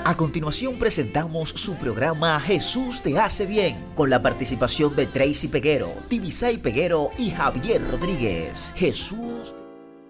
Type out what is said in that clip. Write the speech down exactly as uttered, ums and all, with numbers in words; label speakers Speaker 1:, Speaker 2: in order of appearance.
Speaker 1: A continuación presentamos su programa Jesús te hace bien, con la participación de Tracy Peguero, Tibisay Peguero y Javier Rodríguez. Jesús